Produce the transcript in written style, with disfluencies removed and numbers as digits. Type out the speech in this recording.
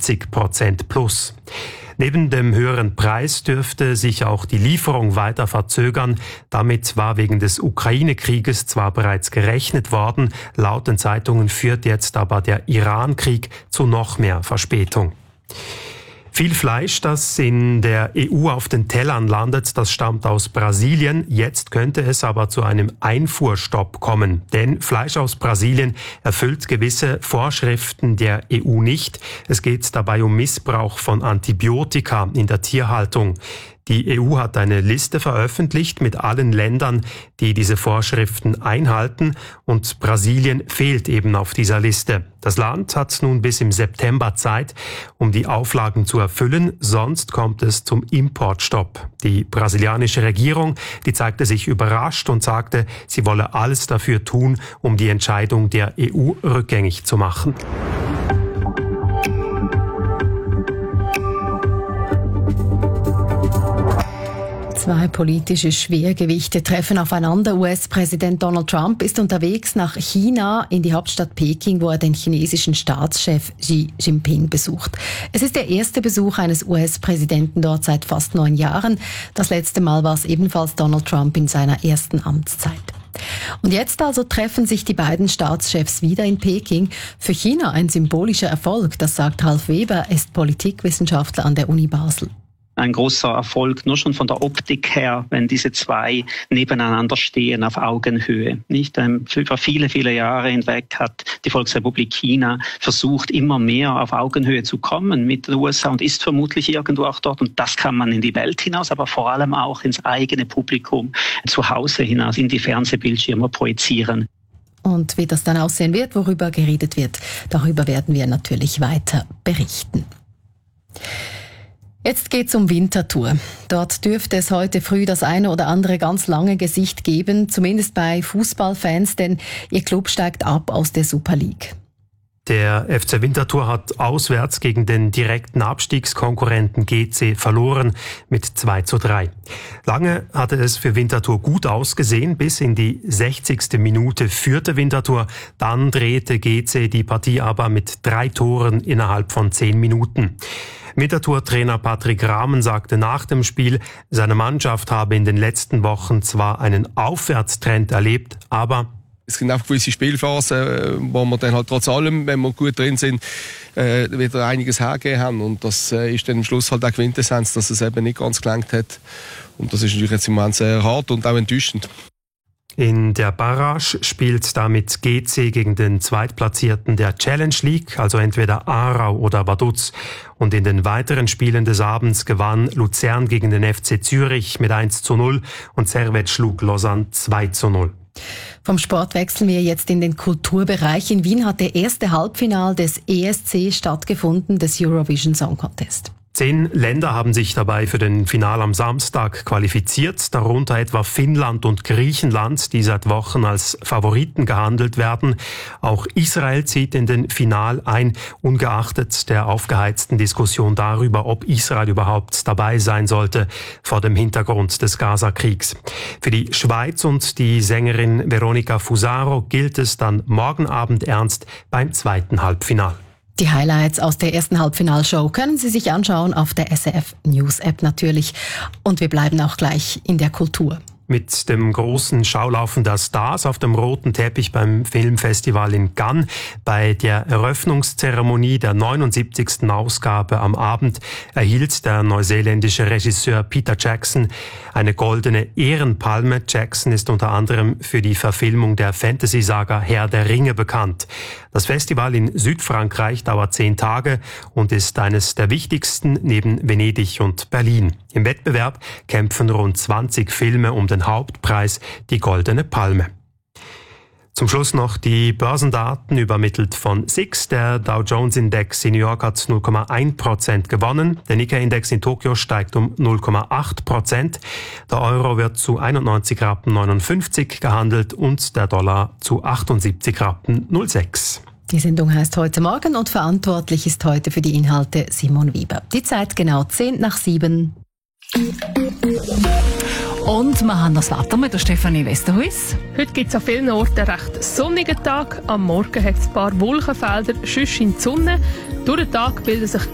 50% plus. Neben dem höheren Preis dürfte sich auch die Lieferung weiter verzögern. Damit war wegen des Ukraine-Krieges zwar bereits gerechnet worden, laut den Zeitungen führt jetzt aber der Iran-Krieg zu noch mehr Verspätung. Viel Fleisch, das in der EU auf den Tellern landet, das stammt aus Brasilien. Jetzt könnte es aber zu einem Einfuhrstopp kommen. Denn Fleisch aus Brasilien erfüllt gewisse Vorschriften der EU nicht. Es geht dabei um Missbrauch von Antibiotika in der Tierhaltung. Die EU hat eine Liste veröffentlicht mit allen Ländern, die diese Vorschriften einhalten, und Brasilien fehlt eben auf dieser Liste. Das Land hat nun bis im September Zeit, um die Auflagen zu erfüllen, sonst kommt es zum Importstopp. Die brasilianische Regierung, die zeigte sich überrascht und sagte, sie wolle alles dafür tun, um die Entscheidung der EU rückgängig zu machen. Zwei politische Schwergewichte treffen aufeinander. US-Präsident Donald Trump ist unterwegs nach China in die Hauptstadt Peking, wo er den chinesischen Staatschef Xi Jinping besucht. Es ist der erste Besuch eines US-Präsidenten dort seit fast 9 Jahren. Das letzte Mal war es ebenfalls Donald Trump in seiner ersten Amtszeit. Und jetzt also treffen sich die beiden Staatschefs wieder in Peking. Für China ein symbolischer Erfolg, das sagt Ralf Weber, er ist Politikwissenschaftler an der Uni Basel. Ein großer Erfolg, nur schon von der Optik her, wenn diese zwei nebeneinander stehen auf Augenhöhe. Nicht über viele, viele Jahre hinweg hat die Volksrepublik China versucht, immer mehr auf Augenhöhe zu kommen mit den USA und ist vermutlich irgendwo auch dort. Und das kann man in die Welt hinaus, aber vor allem auch ins eigene Publikum zu Hause hinaus, in die Fernsehbildschirme projizieren. Und wie das dann aussehen wird, worüber geredet wird, darüber werden wir natürlich weiter berichten. Jetzt geht's um Winterthur. Dort dürfte es heute früh das eine oder andere ganz lange Gesicht geben, zumindest bei Fußballfans, denn ihr Club steigt ab aus der Super League. Der FC Winterthur hat auswärts gegen den direkten Abstiegskonkurrenten GC verloren mit 2:3. Lange hatte es für Winterthur gut ausgesehen, bis in die 60. Minute führte Winterthur. Dann drehte GC die Partie aber mit 3 Toren innerhalb von 10 Minuten. Winterthur-Trainer Patrick Rahmen sagte nach dem Spiel, seine Mannschaft habe in den letzten Wochen zwar einen Aufwärtstrend erlebt, aber es gibt auch gewisse Spielphasen, wo wir dann halt trotz allem, wenn wir gut drin sind, wieder einiges hergegeben haben. Und das ist dann am Schluss halt auch Quintessenz, dass es eben nicht ganz gelangt hat. Und das ist natürlich jetzt im Moment sehr hart und auch enttäuschend. In der Barrage spielt damit GC gegen den Zweitplatzierten der Challenge League, also entweder Aarau oder Vaduz. Und in den weiteren Spielen des Abends gewann Luzern gegen den FC Zürich mit 1:0 und Servette schlug Lausanne 2:0. Vom Sport wechseln wir jetzt in den Kulturbereich. In Wien hat der erste Halbfinal des ESC stattgefunden, des Eurovision Song Contest. 10 Länder haben sich dabei für den Final am Samstag qualifiziert, darunter etwa Finnland und Griechenland, die seit Wochen als Favoriten gehandelt werden. Auch Israel zieht in den Final ein, ungeachtet der aufgeheizten Diskussion darüber, ob Israel überhaupt dabei sein sollte, vor dem Hintergrund des Gaza-Kriegs. Für die Schweiz und die Sängerin Veronica Fusaro gilt es dann morgen Abend ernst beim zweiten Halbfinal. Die Highlights aus der ersten Halbfinalshow können Sie sich anschauen auf der SRF News App natürlich. Und wir bleiben auch gleich in der Kultur. Mit dem großen Schaulaufen der Stars auf dem roten Teppich beim Filmfestival in Cannes. Bei der Eröffnungszeremonie der 79. Ausgabe am Abend erhielt der neuseeländische Regisseur Peter Jackson eine goldene Ehrenpalme. Jackson ist unter anderem für die Verfilmung der Fantasy-Saga Herr der Ringe bekannt. Das Festival in Südfrankreich dauert 10 Tage und ist eines der wichtigsten neben Venedig und Berlin. Im Wettbewerb kämpfen rund 20 Filme um den Hauptpreis, die Goldene Palme. Zum Schluss noch die Börsendaten übermittelt von SIX. Der Dow Jones Index in New York hat 0,1% gewonnen. Der Nikkei-Index in Tokio steigt um 0,8%. Der Euro wird zu 91,59 Rappen gehandelt und der Dollar zu 78,06 Rappen. Die Sendung heißt «Heute Morgen» und verantwortlich ist heute für die Inhalte Simon Wieber. Die Zeit genau 7:10. Und wir haben das Wetter mit der Stefanie Westerhuis. Heute gibt es an vielen Orten einen recht sonnigen Tag. Am Morgen hat es ein paar Wolkenfelder, sonst scheint die Sonne. Durch den Tag bilden sich